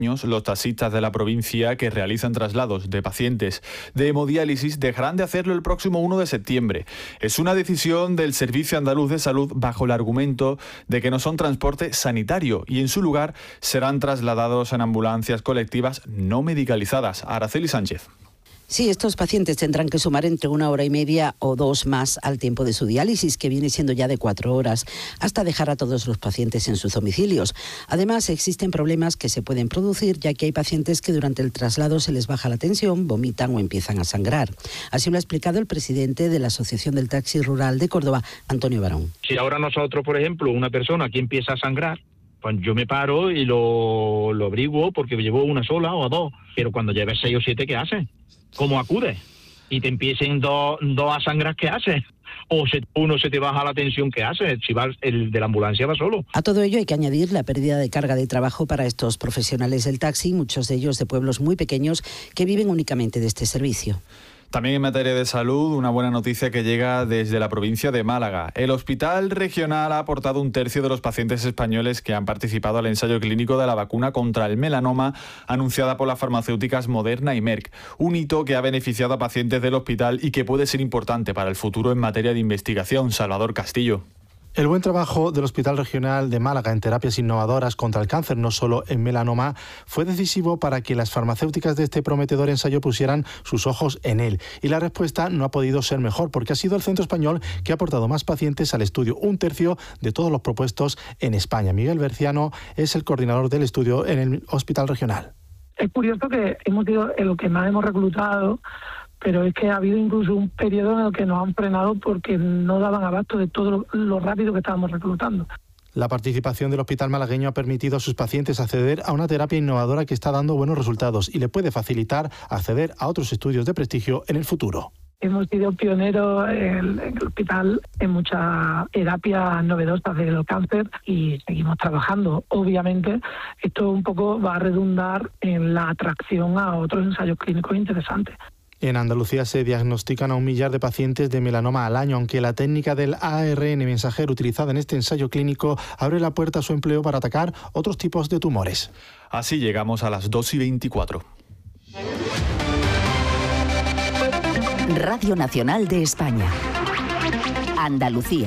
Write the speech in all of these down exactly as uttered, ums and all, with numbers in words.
Los taxistas de la provincia que realizan traslados de pacientes de hemodiálisis dejarán de hacerlo el próximo uno de septiembre. Es una decisión del Servicio Andaluz de Salud bajo el argumento de que no son transporte sanitario y en su lugar serán trasladados en ambulancias colectivas no medicalizadas. Araceli Sánchez. Sí, estos pacientes tendrán que sumar entre una hora y media o dos más al tiempo de su diálisis, que viene siendo ya de cuatro horas, hasta dejar a todos los pacientes en sus domicilios. Además, existen problemas que se pueden producir, ya que hay pacientes que durante el traslado se les baja la tensión, vomitan o empiezan a sangrar. Así lo ha explicado el presidente de la Asociación del Taxi Rural de Córdoba, Antonio Barón. Si ahora nosotros, por ejemplo, una persona que empieza a sangrar, pues yo me paro y lo, lo abriguo porque llevo una sola o dos, pero cuando lleves seis o siete, ¿qué haces? ¿Cómo acudes? Y te empiecen dos, dos a sangrar, ¿qué haces? O se, uno se te baja la tensión, ¿qué haces? Si va, el de la ambulancia va solo. A todo ello hay que añadir la pérdida de carga de trabajo para estos profesionales del taxi, muchos de ellos de pueblos muy pequeños que viven únicamente de este servicio. También en materia de salud, una buena noticia que llega desde la provincia de Málaga. El Hospital Regional ha aportado un tercio de los pacientes españoles que han participado al ensayo clínico de la vacuna contra el melanoma anunciada por las farmacéuticas Moderna y Merck. Un hito que ha beneficiado a pacientes del hospital y que puede ser importante para el futuro en materia de investigación. Salvador Castillo. El buen trabajo del Hospital Regional de Málaga en terapias innovadoras contra el cáncer, no solo en melanoma, fue decisivo para que las farmacéuticas de este prometedor ensayo pusieran sus ojos en él. Y la respuesta no ha podido ser mejor, porque ha sido el centro español que ha aportado más pacientes al estudio, un tercio de todos los propuestos en España. Miguel Berciano es el coordinador del estudio en el Hospital Regional. Es curioso que hemos sido el que más hemos reclutado, pero es que ha habido incluso un periodo en el que nos han frenado porque no daban abasto de todo lo, lo rápido que estábamos reclutando. La participación del hospital malagueño ha permitido a sus pacientes acceder a una terapia innovadora que está dando buenos resultados y le puede facilitar acceder a otros estudios de prestigio en el futuro. Hemos sido pioneros en el hospital en muchas terapias novedosas del cáncer y seguimos trabajando. Obviamente, esto un poco va a redundar en la atracción a otros ensayos clínicos interesantes. En Andalucía se diagnostican a un millar de pacientes de melanoma al año, aunque la técnica del A R N mensajero utilizada en este ensayo clínico abre la puerta a su empleo para atacar otros tipos de tumores. Así llegamos a las dos y veinticuatro. Radio Nacional de España. Andalucía.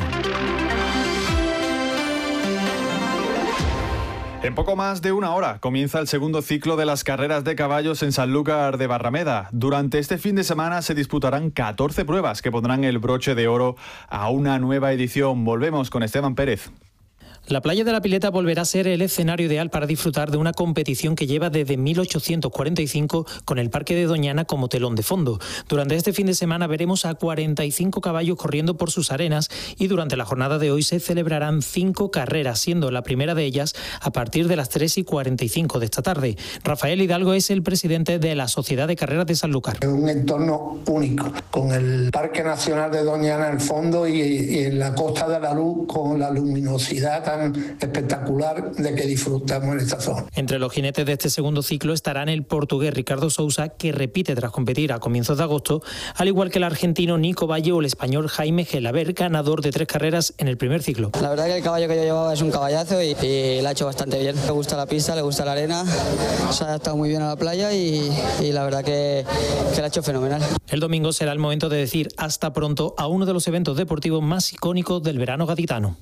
En poco más de una hora comienza el segundo ciclo de las carreras de caballos en Sanlúcar de Barrameda. Durante este fin de semana se disputarán catorce pruebas que pondrán el broche de oro a una nueva edición. Volvemos con Esteban Pérez. La playa de la Pileta volverá a ser el escenario ideal para disfrutar de una competición que lleva desde mil ochocientos cuarenta y cinco con el Parque de Doñana como telón de fondo. Durante este fin de semana veremos a cuarenta y cinco caballos corriendo por sus arenas y durante la jornada de hoy se celebrarán cinco carreras, siendo la primera de ellas a partir de las tres y cuarenta y cinco de esta tarde. Rafael Hidalgo es el presidente de la Sociedad de Carreras de Sanlúcar. Es un entorno único, con el Parque Nacional de Doñana en el fondo y, y en la Costa de la Luz con la luminosidad tan espectacular de que disfrutamos en esta zona. Entre los jinetes de este segundo ciclo estarán el portugués Ricardo Sousa, que repite tras competir a comienzos de agosto, al igual que el argentino Nico Valle o el español Jaime Gelaber, ganador de tres carreras en el primer ciclo. La verdad que el caballo que yo llevaba es un caballazo y, y la ha hecho bastante bien. Le gusta la pista, le gusta la arena, se ha adaptado muy bien a la playa y, y la verdad que, que la ha hecho fenomenal. El domingo será el momento de decir hasta pronto a uno de los eventos deportivos más icónicos del verano gaditano.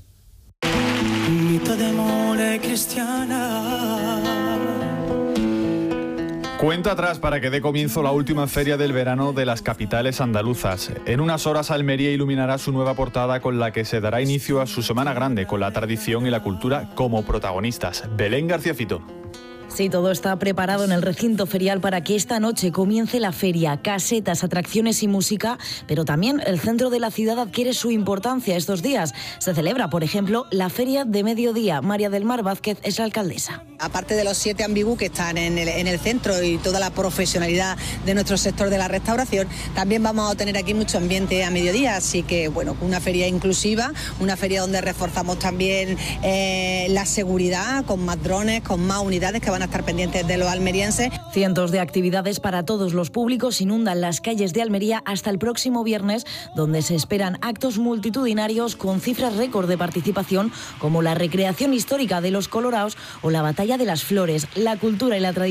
Cuenta atrás para que dé comienzo la última feria del verano de las capitales andaluzas. En unas horas Almería iluminará su nueva portada con la que se dará inicio a su Semana Grande, con la tradición y la cultura como protagonistas. Belén García Fito. Sí, todo está preparado en el recinto ferial para que esta noche comience la feria. Casetas, atracciones y música, pero también el centro de la ciudad adquiere su importancia estos días. Se celebra, por ejemplo, la Feria de Mediodía. María del Mar Vázquez es la alcaldesa. Aparte de los siete ambigú que están en el, en el centro y toda la profesionalidad de nuestro sector de la restauración, también vamos a tener aquí mucho ambiente a mediodía. Así que, bueno, una feria inclusiva, una feria donde reforzamos también eh, la seguridad, con más drones, con más unidades que van van a estar pendientes de los almerienses. Cientos de actividades para todos los públicos inundan las calles de Almería hasta el próximo viernes, donde se esperan actos multitudinarios con cifras récord de participación, como la recreación histórica de los Coloraos o la Batalla de las Flores. La cultura y la tradición